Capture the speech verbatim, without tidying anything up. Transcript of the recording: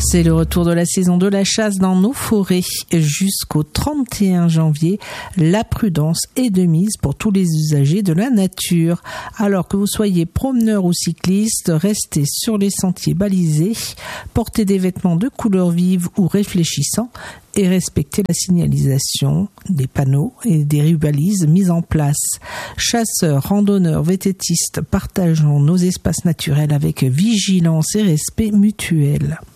C'est le retour de la saison de la chasse dans nos forêts. Jusqu'au trente et un janvier, la prudence est de mise pour tous les usagers de la nature. Alors que vous soyez promeneur ou cycliste, restez sur les sentiers balisés, portez des vêtements de couleur vive ou réfléchissants et respectez la signalisation des panneaux et des rubalises mises en place. Chasseurs, randonneurs, vététistes, partageons nos espaces naturels avec vigilance et respect mutuel.